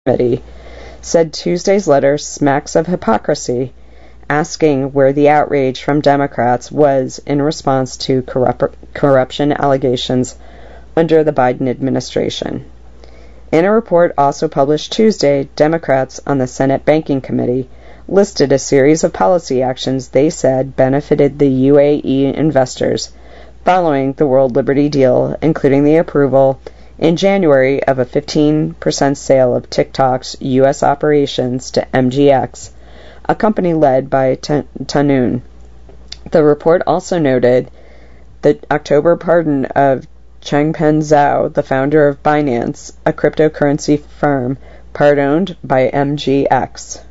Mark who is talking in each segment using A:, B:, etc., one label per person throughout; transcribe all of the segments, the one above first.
A: Committee said Tuesday's letter smacks of hypocrisy, asking where the outrage from Democrats was in response to corruption allegations under the Biden administration. In a report also published Tuesday, Democrats on the Senate Banking Committee listed a series of policy actions they said benefited the UAE investors following the World Liberty deal, including the approval in January of a 15% sale of TikTok's U.S. operations to MGX, a company led by Tahnoon. The report also noted the October pardon of Changpeng Zhao, the founder of Binance, a cryptocurrency firm part-owned by MGX.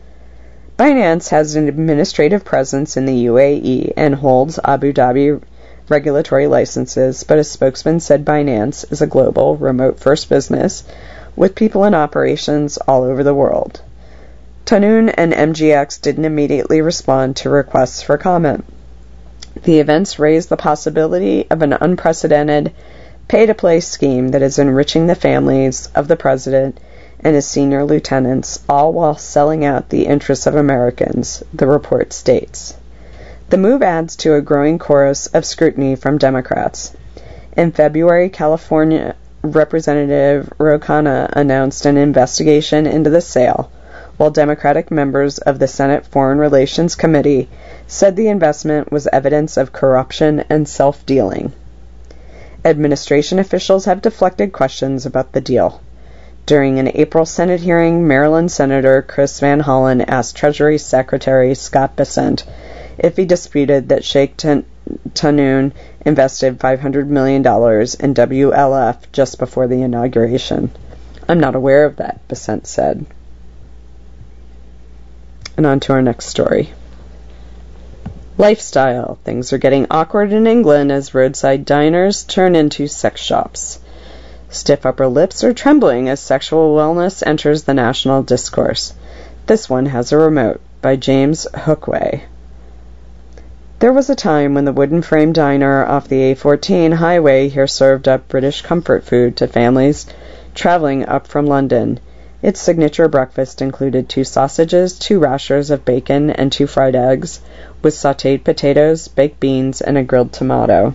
A: Binance has an administrative presence in the UAE and holds Abu Dhabi regulatory licenses, but a spokesman said Binance is a global, remote-first business with people and operations all over the world. Tahnoon and MGX didn't immediately respond to requests for comment. The events raised the possibility of an unprecedented pay-to-play scheme that is enriching the families of the president and his senior lieutenants, all while selling out the interests of Americans, the report states. The move adds to a growing chorus of scrutiny from Democrats. In February, California Representative Ro Khanna announced an investigation into the sale, while Democratic members of the Senate Foreign Relations Committee said the investment was evidence of corruption and self-dealing. Administration officials have deflected questions about the deal. During an April Senate hearing, Maryland Senator Chris Van Hollen asked Treasury Secretary Scott Bessent if he disputed that Sheikh Tahnoon invested $500 million in WLF just before the inauguration. "I'm not aware of that," Bessent said. And on to our next story. Lifestyle. Things are getting awkward in England as roadside diners turn into sex shops. Stiff upper lips are trembling as sexual wellness enters the national discourse. This one has a remote, by James Hookway. There was a time when the wooden-frame diner off the A14 highway here served up British comfort food to families traveling up from London. Its signature breakfast included 2 sausages, 2 rashers of bacon, and 2 fried eggs, with sautéed potatoes, baked beans, and a grilled tomato.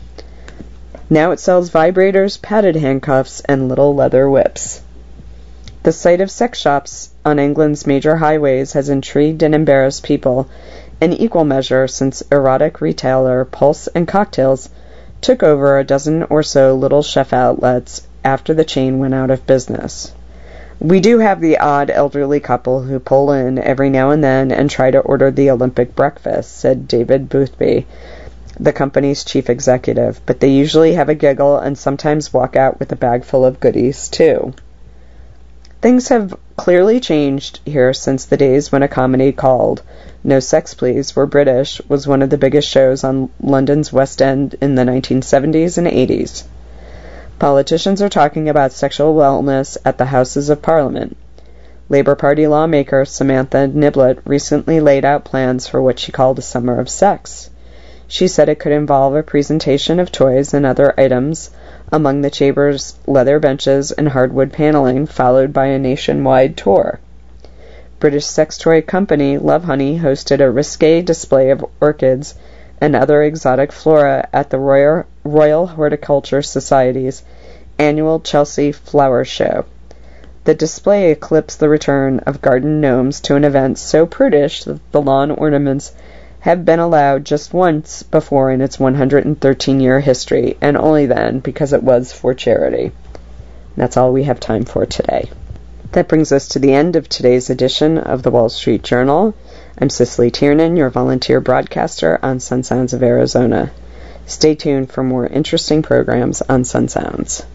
A: Now it sells vibrators, padded handcuffs, and little leather whips. The sight of sex shops on England's major highways has intrigued and embarrassed people in equal measure since erotic retailer Pulse and Cocktails took over a dozen or so Little Chef outlets after the chain went out of business. "We do have the odd elderly couple who pull in every now and then and try to order the Olympic breakfast," said David Boothby, the company's chief executive, "but they usually have a giggle and sometimes walk out with a bag full of goodies, too." Things have clearly changed here since the days when a comedy called No Sex Please, We're British was one of the biggest shows on London's West End in the 1970s and 80s. Politicians are talking about sexual wellness at the Houses of Parliament. Labour Party lawmaker Samantha Niblett recently laid out plans for what she called a summer of sex. She said it could involve a presentation of toys and other items among the chamber's leather benches and hardwood paneling, followed by a nationwide tour. British sex toy company Lovehoney hosted a risque display of orchids and other exotic flora at the Royal Horticulture Society's annual Chelsea Flower Show. The display eclipsed the return of garden gnomes to an event so prudish that the lawn ornaments have been allowed just once before in its 113-year history, and only then because it was for charity. That's all we have time for today. That brings us to the end of today's edition of the Wall Street Journal. I'm Cicely Tiernan, your volunteer broadcaster on Sun Sounds of Arizona. Stay tuned for more interesting programs on Sun Sounds.